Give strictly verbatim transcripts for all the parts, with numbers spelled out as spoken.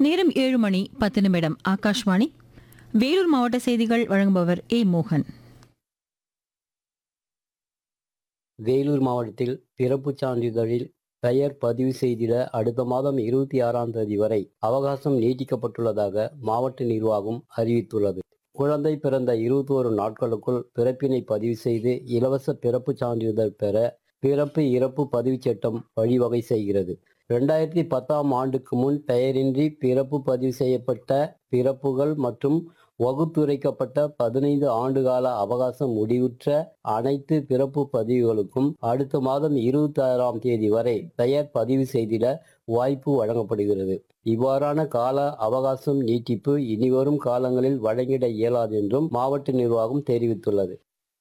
நேரம் ஏழு மணி பத்து நிமிடம். ஆகாஷ்வாணி வேலூர் மாவட்ட செய்திகள் வழங்குபவர் ஏ மோகன். வேலூர் மாவட்டத்தில் பிறப்புச் சான்றிதழில் பெயர் பதிவு செய்திட அடுத்த மாதம் இருபத்தி ஆறாம் தேதி வரை அவகாசம் நீட்டிக்கப்பட்டுள்ளதாக மாவட்ட நிர்வாகம் அறிவித்துள்ளது. குழந்தை பிறந்த இருபத்தி ஒரு நாட்களுக்குள் பிறப்பினை பதிவு செய்து இலவச பிறப்புச் சான்றிதழ் பெற பிறப்பு இறப்பு பதிவுச் சட்டம் வழிவகை செய்கிறது. இரண்டாயிரத்தி பத்தாம் ஆண்டுக்கு முன் பெயரின்றி பிறப்பு பதிவு செய்யப்பட்ட பிறப்புகள் மற்றும் வகுத்துரைக்கப்பட்ட பதினைந்து ஆண்டுகால அவகாசம் முடிவுற்ற அனைத்து பிறப்பு பதிவுகளுக்கும் அடுத்த மாதம் இருபத்தி ஆறாம் தேதி வரை பெயர் பதிவு செய்திட வாய்ப்பு வழங்கப்படுகிறது. இவ்வாறான கால அவகாசம் நீட்டிப்பு இனிவரும் காலங்களில் வழங்கிட இயலாது என்றும் மாவட்ட நிர்வாகம் தெரிவித்துள்ளது.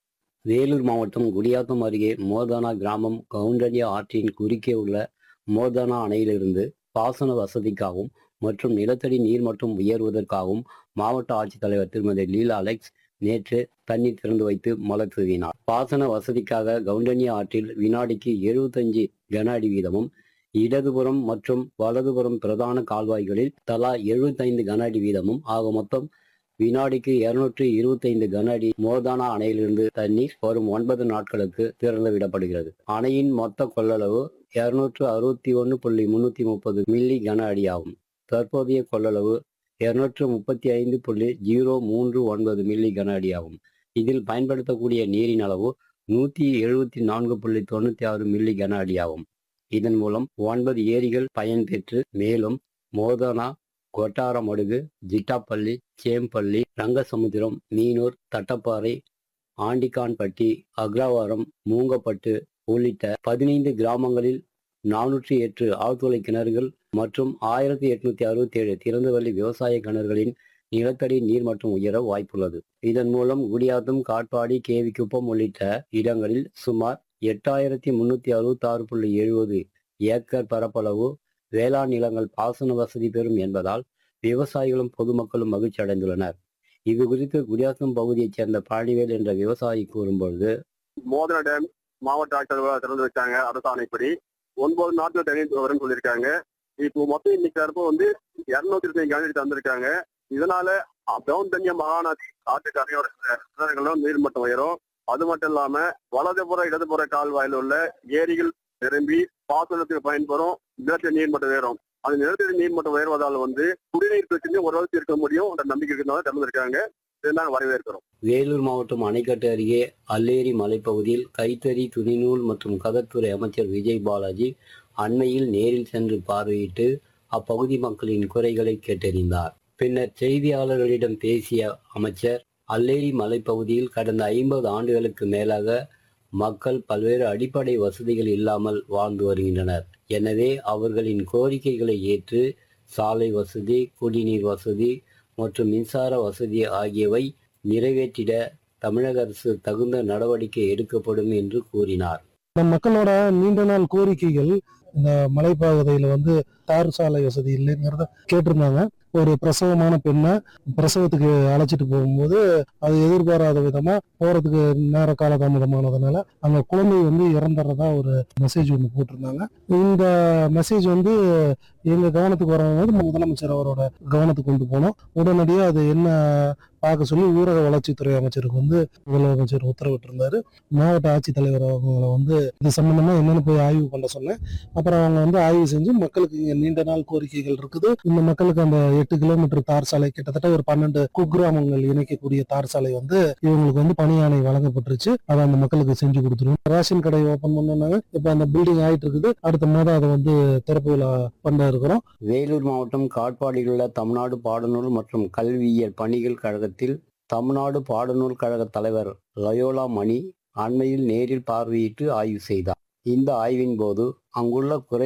வேலூர் மாவட்டம் குடியாத்தம் அருகே மோர்தானா கிராமம் கவுண்டனியா ஆற்றின் குறுக்கே உள்ள மோர்தானா அணையிலிருந்து பாசன வசதிக்காகவும் மற்றும் நிலத்தடி நீர்மட்டம் உயர்வதற்காகவும் மாவட்ட ஆட்சித்தலைவர் திருமதி லீலா அலெக்ஸ் நேற்று தண்ணீர் திறந்து வைத்து மலர் தூவினார். பாசன வசதிக்காக கவுண்டனியா ஆற்றில் வினாடிக்கு எழுபத்தஞ்சு கன அடி வீதமும், இடதுபுறம் மற்றும் வலதுபுறம் பிரதான கால்வாய்களில் தலா எழுபத்தைந்து கன அடி வீதமும் ஆக மொத்தம் வினாடிக்கு இருநூற்று இருபத்தைந்து கன அடி மோர்தானா அணையிலிருந்து தண்ணீர் வரும் ஒன்பது நாட்களுக்கு திறந்து விடப்படுகிறது. அணையின் மொத்த கொள்ளளவு இருநூற்று அறுபத்தி ஒன்று புள்ளி முன்னூத்தி முப்பது மில்லி கன அடி ஆகும். தற்போதைய கொள்ளளவு இருநூற்று முப்பத்தி ஐந்து புள்ளி ஜீரோ மூன்று ஒன்பது மில்லி கன அடி ஆகும். இதில் பயன்படுத்தக்கூடிய நீரின் அளவு நூத்தி எழுபத்தி நான்கு புள்ளி தொண்ணூத்தி ஆறு மில்லி கன அடி ஆகும். இதன் மூலம் ஒன்பது ஏரிகள் பயன்பெற்று மேலும் மோர்தானா, கொட்டாரமடுகு, ஜிட்டாப்பள்ளி, சேம்பள்ளி, ரங்கசமுத்திரம், மீனூர், தட்டப்பாறை, ஆண்டிக்கான்பட்டி, அக்ரவாரம், மூங்கப்பட்டு உள்ளிட்ட பதினைந்து கிராமங்களில் நானூற்றி எட்டு ஆழ்துளை கிணறுகள் மற்றும் ஆயிரத்தி எட்நூத்தி அறுபத்தி ஏழு திறந்தவெளி விவசாய கிணறுகளின் நிலத்தடி நீர் மற்றும் உயர வாய்ப்புள்ளது. இதன் மூலம் குடியாத்தம், காட்பாடி, கேவிக்குப்பம் உள்ளிட்ட இடங்களில் சுமார் எட்டாயிரத்தி முன்னூத்தி அறுபத்தி ஆறு புள்ளி எழுபது ஏக்கர் பரப்பளவு வேளாண் நிலங்கள் பாசன வசதி பெறும் என்பதால் விவசாயிகளும் பொதுமக்களும் மகிழ்ச்சி அடைந்துள்ளனர். இது குறித்து குடியாத்தம் பகுதியைச் சேர்ந்த பழனிவேல் என்ற விவசாயி கூறும்பொழுது, மோதன டேம் மாவட்ட ஆட்சியர் திறந்து வச்சாங்க. அரசாணைப்படி ஒன்பது நாட்கள் தண்ணீர் வரும்னு சொல்லியிருக்காங்க. இப்போ மொத்தம் இன்னைக்கு தரப்பு வந்து இருநூத்தி இருபத்தி கனடி தந்திருக்காங்க. இதனால டவுன் தண்ணிய மகாநதி ஆற்றுக்கு அணையோட நீர்மட்டம் உயரும். அது மட்டும் இல்லாம வலதுபுற இடதுபுற கால்வாயில் உள்ள ஏரிகள் நிரம்பி பாசனத்துக்கு பயன்பெறும். நிலத்தடி நீர்மட்டம் உயரும். அந்த நிலத்தடி நீர்மட்டம் உயர்வதால் வந்து குடிநீர் பிரச்சனையும் ஓரளவுக்கு இருக்க முடியும் என்ற நம்பிக்கை இருக்கிறதால திறந்திருக்காங்க. இதனால் வரவேற்கிறோம். வேலூர் மாவட்டம் அணைக்கட்டு அருகே அல்லேரி மலைப்பகுதியில் கைத்தறி, துணிநூல் மற்றும் கதர்த்துறை அமைச்சர் விஜய் பாலாஜி அண்மையில் நேரில் சென்று பார்வையிட்டு அப்பகுதி மக்களின் குறைகளை கேட்டறிந்தார். பின்னர் செய்தியாளர்களிடம் பேசிய அமைச்சர், அல்லேரி மலைப்பகுதியில் கடந்த ஐம்பது ஆண்டுகளுக்கு மேலாக மக்கள் பல்வேறு அடிப்படை வசதிகள் இல்லாமல் வாழ்ந்து வருகின்றனர். எனவே அவர்களின் கோரிக்கைகளை ஏற்று சாலை வசதி, குடிநீர் வசதி மற்றும் மின்சார வசதி ஆகியவை நிறைவேற்றிட தமிழக அரசு தகுந்த நடவடிக்கை எடுக்கப்படும் என்று கூறினார். மக்களோட நீண்ட நாள் கோரிக்கைகள் இந்த மலைப்பகுதியில வந்து தார் சாலை வசதி இல்லைங்கிறத கேட்டிருந்தாங்க. ஒரு பிரசவமான பெண்ணை பிரசவத்துக்கு அழைச்சிட்டு போகும்போது அது எதிர்பாராத விதமா போறதுக்கு நேர காலதாமதமானதுனால அந்த குழந்தை வந்து இறந்துறதா ஒரு மெசேஜ் ஒன்று போட்டிருந்தாங்க. இந்த மெசேஜ் வந்து எங்க கவனத்துக்கு வரும்போது முதலமைச்சர் அவரோட கவனத்துக்கு கொண்டு போனோம். உடனடியாக அது என்ன பார்க்க சொல்லி ஊரக வளர்ச்சித்துறை அமைச்சருக்கு வந்து முதலமைச்சர் உத்தரவிட்டிருந்தாரு. மாவட்ட ஆட்சித்தலைவர் அவங்களை வந்து இது சம்பந்தமா என்னன்னு போய் ஆய்வு பண்ண சொன்னேன். அப்புறம் அவங்க வந்து ஆய்வு செஞ்சு மக்களுக்கு இங்க நீண்ட நாள் கோரிக்கைகள் இருக்குது. இந்த மக்களுக்கு அந்த எட்டு கிலோமீட்டர் தார் சாலை, கிட்டத்தட்ட ஒரு பன்னெண்டு குக்கிராமங்கள் இணைக்கக்கூடிய தார் சாலை வந்து இவங்களுக்கு வந்து பணியாணை வழங்கப்பட்டுருச்சு. அதை அந்த மக்களுக்கு செஞ்சு கொடுத்துருவோம். ரேஷன் கடை ஓபன் பண்ணாங்க. இப்ப அந்த பில்டிங் ஆயிட்டு இருக்குது. அடுத்த மாதம் அதை வந்து திறப்பு விழா பண்ண இருக்கிறோம். வேலூர் மாவட்டம் காட்பாடியில் உள்ள தமிழ்நாடு பாடநூல் மற்றும் கல்வியியல் பணிகள் கழகத்தில் தமிழ்நாடு பாடநூல் கழக தலைவர் லயோலா மணி அண்மையில் நேரில் பார்வையிட்டு ஆய்வு செய்தார். இந்த ஆய்வின் போது அங்குள்ள குறை